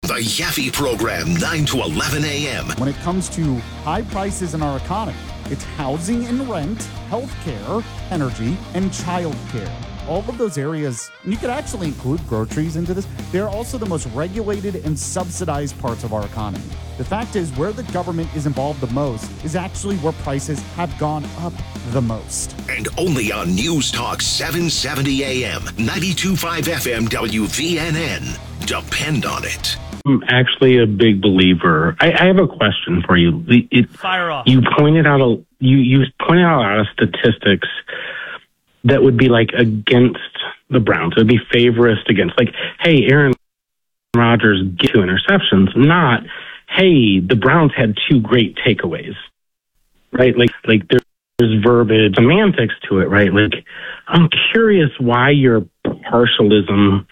The Yaffe Program, 9 to 11 a.m. When it comes to high prices in our economy, it's housing and rent, healthcare, energy, and childcare. All of those areas, and you could actually include groceries into this, they're also the most regulated and subsidized parts of our economy. The fact is, where the government is involved the most is actually where prices have gone up the most. And only on News Talk 770 AM, 92.5 FM WVNN. Depend on it. I'm actually a big believer. I have a question for you. Fire off. You pointed out you pointed out a lot of statistics that would be like against the Browns. It would be favorist against, like, hey, Aaron Rodgers get 2 interceptions, not, hey, the Browns had 2 great takeaways, right? Like there's verbiage, semantics to it, right? Like, I'm curious why your partialism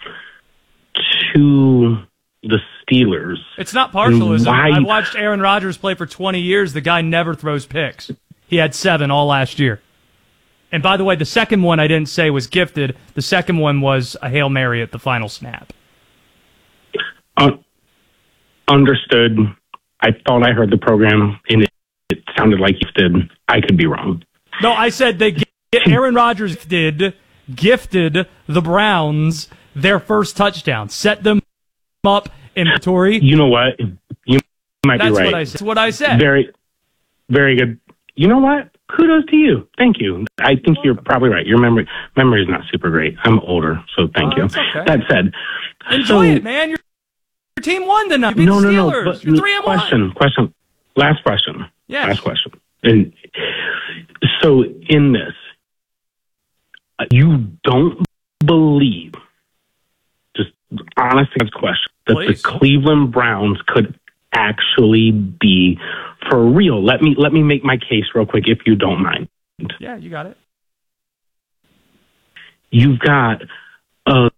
to the Steelers. It's not partialism. I watched Aaron Rodgers play for 20 years. The guy never throws picks. He had 7 all last year. And by the way, the second one I didn't say was gifted. The second one was a Hail Mary at the final snap. Understood. I thought I heard the program, and it sounded like gifted. I could be wrong. No, I said Aaron Rodgers gifted the Browns their first touchdown. Set them up in inventory. You know what? You might be right. That's what I said. Very, very good. You know what? Kudos to you. Thank you. I think you're probably right. Your memory is not super great. I'm older, so thank you. Okay. That said, enjoy it, man. Your team won tonight. You beat the Steelers. But You're 3-1. Question. Last question. Yes. Last question. And so in this, you don't believe, just honest question, that Please. the Cleveland Browns could actually be for real. Let me make my case real quick, if you don't mind. Yeah, you got it. You've got an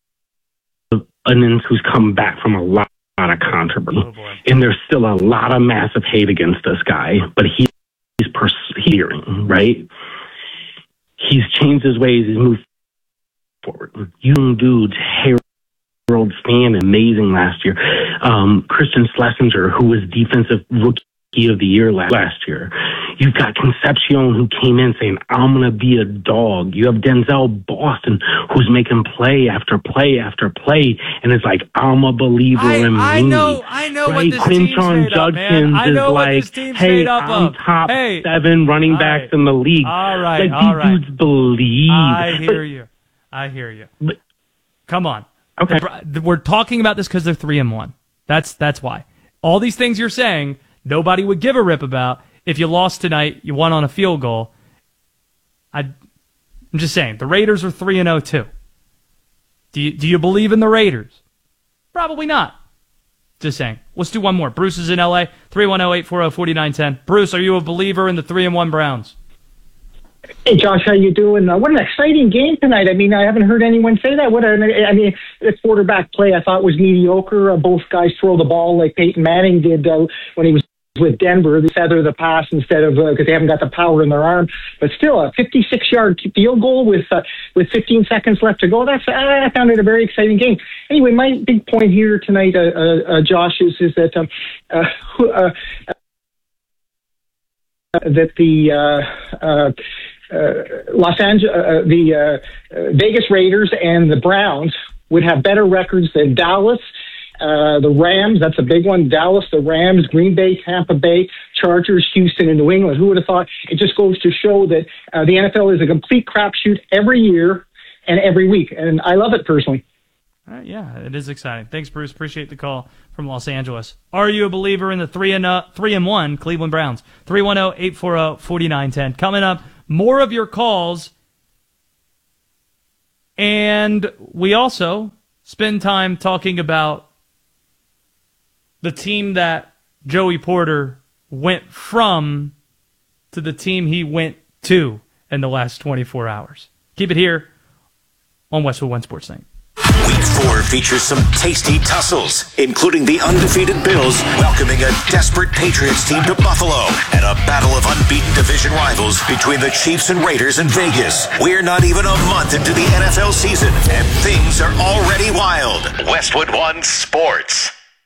who's come back from a lot of controversy, and there's still a lot of massive hate against this guy, but he's persevering, right? He's changed his ways. He's moved forward. Young dudes, Harold Span, amazing last year. Christian Schlesinger, who was defensive rookie of the year last year. You've got Concepcion, who came in saying, I'm going to be a dog. You have Denzel Boston, who's making play after play after play, and it's like, I'm a believer in me. I know right? what this team's made up, man. I know what this team's made up I'm of. top 7 running backs in the league. All right, like, these dudes believe. I hear you. But, come on. Okay. We're talking about this because they're 3-1. That's why. All these things you're saying, nobody would give a rip about. If you lost tonight, you won on a field goal. I'm just saying, the Raiders are 3-0 too. Do you believe in the Raiders? Probably not. Just saying. Let's do one more. Bruce is in LA. 310-840-4910. Bruce, are you a believer in the 3-1 Browns? Hey, Josh, how you doing? What an exciting game tonight. I mean, I haven't heard anyone say that. The quarterback play I thought was mediocre. Both guys throw the ball like Peyton Manning did when he was with Denver. They feather the pass instead of because they haven't got the power in their arm. But still, a 56-yard field goal with 15 seconds left to go. I found it a very exciting game. Anyway, my big point here tonight, Josh, is that the Vegas Raiders and the Browns would have better records than Dallas, the Rams, that's a big one, Dallas, the Rams, Green Bay, Tampa Bay, Chargers, Houston, and New England. Who would have thought? It just goes to show that the NFL is a complete crapshoot every year and every week, and I love it personally. Yeah, it is exciting. Thanks, Bruce. Appreciate the call from Los Angeles. Are you a believer in the 3-1 Cleveland Browns? 310-840-4910. Coming up, more of your calls, and we also spend time talking about the team that Joey Porter went from to the team he went to in the last 24 hours. Keep it here on Westwood One Sports Night. Week 4 features some tasty tussles, including the undefeated Bills welcoming a desperate Patriots team to Buffalo and a battle of unbeaten division rivals between the Chiefs and Raiders in Vegas. We're not even a month into the NFL season, and things are already wild. Westwood One Sports.